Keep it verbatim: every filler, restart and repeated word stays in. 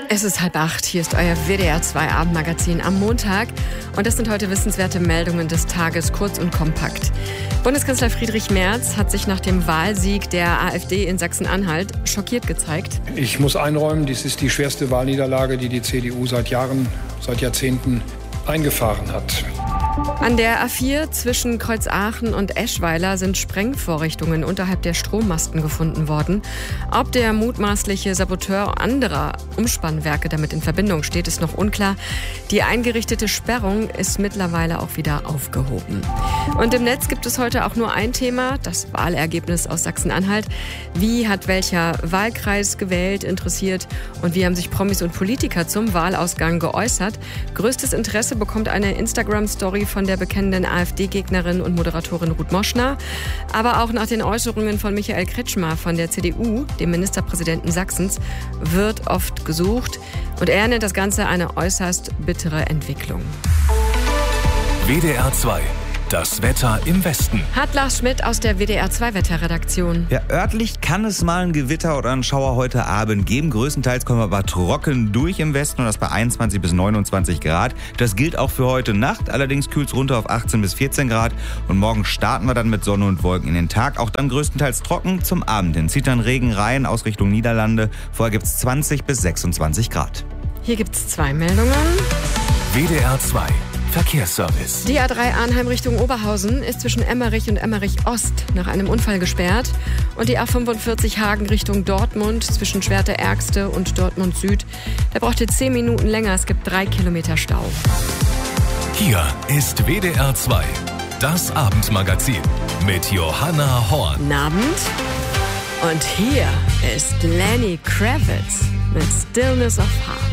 Es ist halb acht, hier ist euer W D R zwei Abendmagazin am Montag und das sind heute wissenswerte Meldungen des Tages, kurz und kompakt. Bundeskanzler Friedrich Merz hat sich nach dem Wahlsieg der AfD in Sachsen-Anhalt schockiert gezeigt. Ich muss einräumen, dies ist die schwerste Wahlniederlage, die die C D U seit Jahren, seit Jahrzehnten eingefahren hat. An der A vier zwischen Kreuzaachen und Eschweiler sind Sprengvorrichtungen unterhalb der Strommasten gefunden worden. Ob der mutmaßliche Saboteur anderer Umspannwerke damit in Verbindung steht, ist noch unklar. Die eingerichtete Sperrung ist mittlerweile auch wieder aufgehoben. Und im Netz gibt es heute auch nur ein Thema, das Wahlergebnis aus Sachsen-Anhalt. Wie hat welcher Wahlkreis gewählt, interessiert und wie haben sich Promis und Politiker zum Wahlausgang geäußert? Größtes Interesse bekommt eine Instagram-Story von der bekennenden AfD-Gegnerin und Moderatorin Ruth Moschner. Aber auch nach den Äußerungen von Michael Kretschmer von der C D U, dem Ministerpräsidenten Sachsens, wird oft gesucht. Und er nennt das Ganze eine äußerst bittere Entwicklung. W D R zwei. Das Wetter im Westen. Hat Lars Schmidt aus der W D R zwei Wetterredaktion. Ja, örtlich kann es mal ein Gewitter oder einen Schauer heute Abend geben. Größtenteils kommen wir aber trocken durch im Westen und das bei einundzwanzig bis neunundzwanzig Grad. Das gilt auch für heute Nacht. Allerdings kühlt es runter auf achtzehn bis vierzehn Grad. Und morgen starten wir dann mit Sonne und Wolken in den Tag. Auch dann größtenteils trocken. Zum Abend hin zieht dann Regen rein aus Richtung Niederlande. Vorher gibt es zwanzig bis sechsundzwanzig Grad. Hier gibt es zwei Meldungen. W D R zwei. Verkehrsservice. Die A drei Arnheim Richtung Oberhausen ist zwischen Emmerich und Emmerich Ost nach einem Unfall gesperrt. Und die A fünfundvierzig Hagen Richtung Dortmund zwischen Schwerte-Ergste und Dortmund Süd. Da braucht ihr zehn Minuten länger. Es gibt drei Kilometer Stau. Hier ist W D R zwei. Das Abendmagazin mit Johanna Horn. Guten Abend. Und hier ist Lenny Kravitz mit Stillness of Heart.